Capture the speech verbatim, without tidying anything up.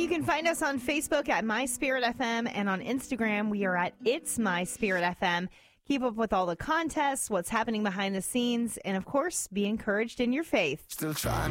you can find us on Facebook at My Spirit F M, and on Instagram we are at It's My Spirit F M. Keep up with all the contests, what's happening behind the scenes, and of course, be encouraged in your faith. Still trying.